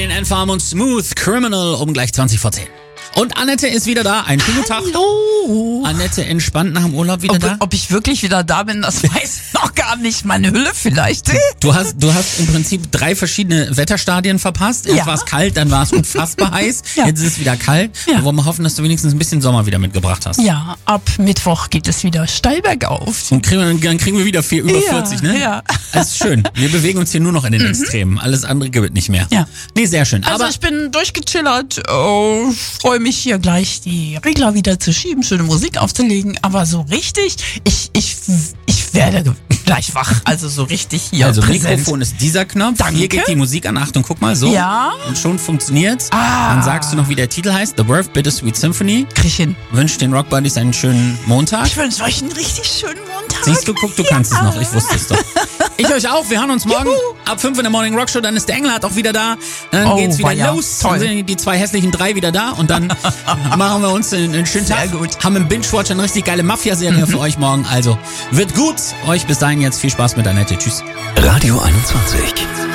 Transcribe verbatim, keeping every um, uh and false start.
Rain, N-Farm und Smooth Criminal um gleich zwanzig vor zehn. Und Annette ist wieder da. Einen schönen Tag. Hallo. Annette entspannt nach dem Urlaub wieder Ob, da? ob ich wirklich wieder da bin, das weiß ich noch gar nicht. Meine Hülle vielleicht. Du hast, du hast im Prinzip drei verschiedene Wetterstadien verpasst. Erst Ja. war es kalt, dann war es unfassbar heiß. Ja. Jetzt ist es wieder kalt. Ja. Wir wollen mal hoffen, dass du wenigstens ein bisschen Sommer wieder mitgebracht hast. Ja, ab Mittwoch geht es wieder steil bergauf. Und kriegen wir, dann kriegen wir wieder vier, über Ja, vierzig, ne? ja. Das ist schön. Wir bewegen uns hier nur noch in den Extremen. Alles andere gibt es nicht mehr. Ja. Nee, sehr schön. Also Aber ich bin durchgechillert, oh, freue mich hier gleich die Regler wieder zu schieben, schöne Musik aufzulegen, aber so richtig, ich, ich, ich werde gleich wach, also so richtig hier Also präsent. Mikrofon ist dieser Knopf. Danke. Hier geht die Musik an. Achtung, guck mal, so. Ja. Und schon funktioniert's. Ah. Dann sagst du noch, wie der Titel heißt. The Birth Bittersweet Symphony. Krieg ich hin. Wünscht den Rock Buddies einen schönen Montag. Ich wünsche euch einen richtig schönen Montag. Siehst du, guck, du kannst es noch. Ich wusste es doch. Ich euch auch. Wir hören uns morgen ab fünf in der Morning Rock Show. Dann ist der Engelhardt auch wieder da. Dann Oh, geht's wieder weia. los. Toll. Dann sind die zwei hässlichen drei wieder da. Und dann machen wir uns einen, einen schönen Sehr Tag. gut. Haben im Binge-Watch eine richtig geile Mafia-Serie für euch morgen. Also wird gut. Euch bis dahin jetzt viel Spaß mit Annette. Tschüss. Radio einundzwanzig.